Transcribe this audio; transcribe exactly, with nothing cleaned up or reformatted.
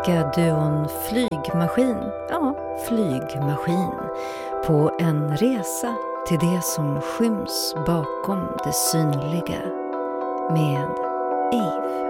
svenska duon Flygmaskin, ja, Flygmaskin, på en resa till det som skyms bakom det synliga med Eve.